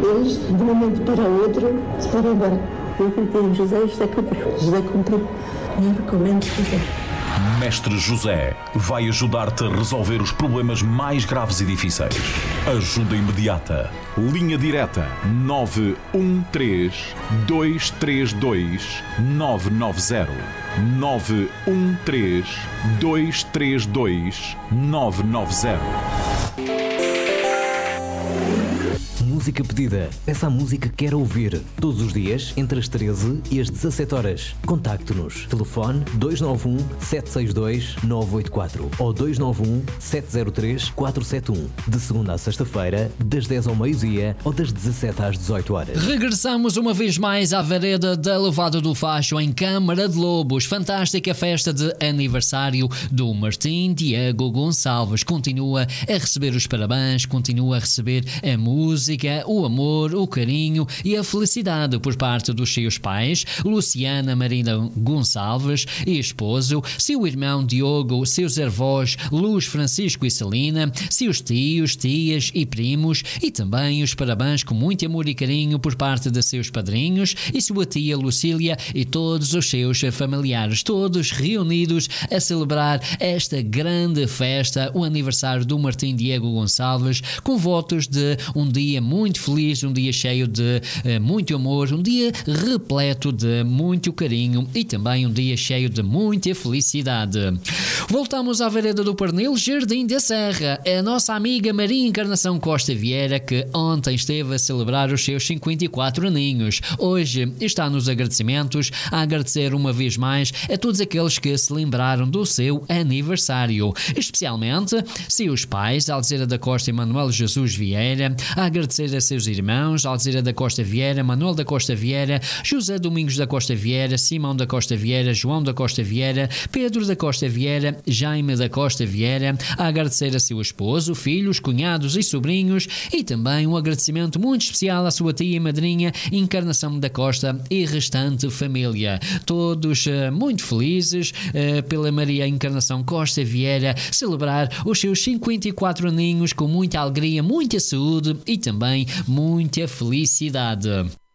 eles, de um momento para o outro, se foram embora. Eu acreditei em José e José cumpriu. José cumpriu. Eu recomendo José. Mestre José vai ajudar-te a resolver os problemas mais graves e difíceis. Ajuda imediata. Linha direta 913 232 990. 913 232 990. Música pedida. Peça a música que quer ouvir. Todos os dias, entre as 13 e as 17 horas. Contacte-nos. Telefone 291 762 984 ou 291 703 471. De segunda à sexta-feira, das 10 ao meio-dia ou das 17 às 18 horas. Regressamos uma vez mais à vereda da Levada do Facho, em Câmara de Lobos. Fantástica festa de aniversário do Martim Diego Gonçalves. Continua a receber os parabéns, continua a receber a música, o amor, o carinho e a felicidade por parte dos seus pais, Luciana Marina Gonçalves e esposo, seu irmão Diogo, seus avós Luz, Francisco e Celina, seus tios, tias e primos, e também os parabéns com muito amor e carinho por parte de seus padrinhos e sua tia Lucília e todos os seus familiares, todos reunidos a celebrar esta grande festa, o aniversário do Martim Diego Gonçalves, com votos de um dia muito feliz, um dia cheio de muito amor, um dia repleto de muito carinho e também um dia cheio de muita felicidade. Voltamos à vereda do Pernil, Jardim da Serra. A nossa amiga Maria Encarnação Costa Vieira, que ontem esteve a celebrar os seus 54 aninhos, hoje está nos agradecimentos, a agradecer uma vez mais a todos aqueles que se lembraram do seu aniversário, especialmente seus pais, Alzira da Costa e Manuel Jesus Vieira, a agradecer a seus irmãos, Alzira da Costa Vieira, Manuel da Costa Vieira, José Domingos da Costa Vieira, Simão da Costa Vieira, João da Costa Vieira, Pedro da Costa Vieira, Jaime da Costa Vieira, a agradecer a seu esposo, filhos, cunhados e sobrinhos, e também um agradecimento muito especial à sua tia e madrinha Encarnação da Costa e restante família. Todos muito felizes pela Maria Encarnação Costa Vieira celebrar os seus 54 aninhos com muita alegria, muita saúde e também muita felicidade.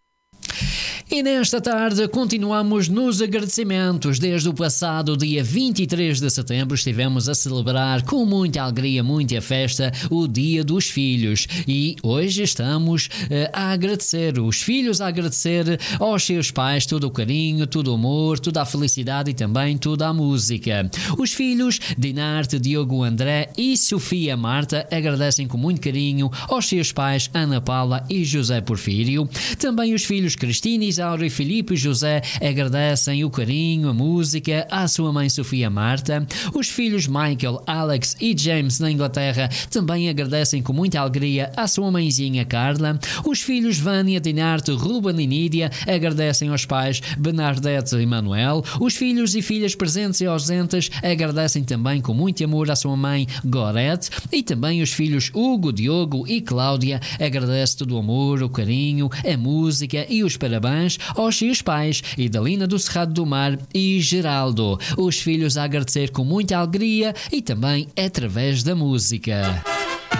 E nesta tarde continuamos nos agradecimentos. Desde o passado dia 23 de setembro estivemos a celebrar com muita alegria, muita festa, o Dia dos Filhos. E hoje estamos a agradecer, os filhos a agradecer aos seus pais todo o carinho, todo o amor, toda a felicidade e também toda a música. Os filhos Dinarte, Diogo André e Sofia Marta agradecem com muito carinho aos seus pais Ana Paula e José Porfírio. Também os filhos Cristina, Isauro e Filipe José agradecem o carinho, a música à sua mãe Sofia Marta. Os filhos Michael, Alex e James na Inglaterra também agradecem com muita alegria à sua mãezinha Carla. Os filhos Vânia, Dinarte, Ruben e Nídia agradecem aos pais Bernadette e Manuel. Os filhos e filhas presentes e ausentes agradecem também com muito amor à sua mãe Gorete. E também os filhos Hugo, Diogo e Cláudia agradecem todo o amor, o carinho, a música e os parabéns aos seus pais Idalina do Cerrado do Mar e Geraldo. Os filhos a agradecer com muita alegria e também através da música.